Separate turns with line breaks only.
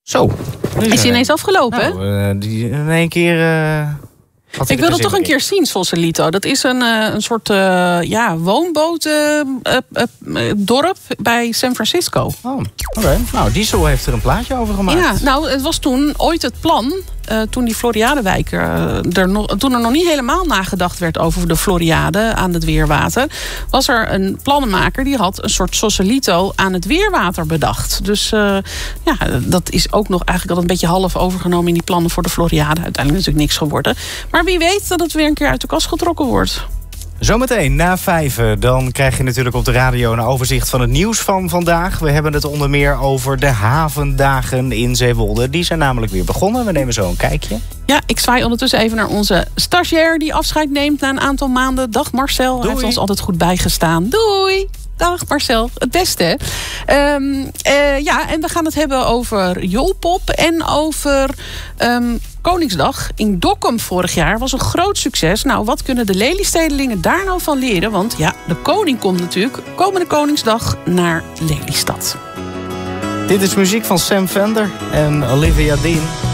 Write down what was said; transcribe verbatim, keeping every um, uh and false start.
Zo.
Is hij ineens afgelopen,
nou, hè? Uh, die in één keer... Uh...
Ik wil dat toch een keer zien, Sausalito. Dat is een, uh, een soort uh, ja, woonbootdorp uh, uh, bij San Francisco.
Oh, oké. Okay. Nou, Diesel heeft er een plaatje over gemaakt.
Ja, nou, het was toen ooit het plan... Uh, toen die Floriadewijk uh, er nog, toen er nog niet helemaal nagedacht werd over de Floriade aan het weerwater, was er een plannenmaker die had een soort Sausalito aan het weerwater bedacht. Dus uh, ja, dat is ook nog eigenlijk al een beetje half overgenomen in die plannen voor de Floriade. Uiteindelijk natuurlijk niks geworden. Maar wie weet dat het weer een keer uit de kast getrokken wordt.
Zometeen na vijven, dan krijg je natuurlijk op de radio een overzicht van het nieuws van vandaag. We hebben het onder meer over de havendagen in Zeewolde. Die zijn namelijk weer begonnen. We nemen zo een kijkje.
Ja, ik zwaai ondertussen even naar onze stagiair die afscheid neemt na een aantal maanden. Dag Marcel, Doei. Hij heeft ons altijd goed bijgestaan. Doei! Dag Marcel, het beste. Um, uh, ja, en we gaan het hebben over Jolpop en over um, Koningsdag in Dokkum vorig jaar. Was een groot succes. Nou, wat kunnen de Lelystedelingen daar nou van leren? Want ja, de koning komt natuurlijk komende Koningsdag naar Lelystad.
Dit is muziek van Sam Fender en Olivia Dean.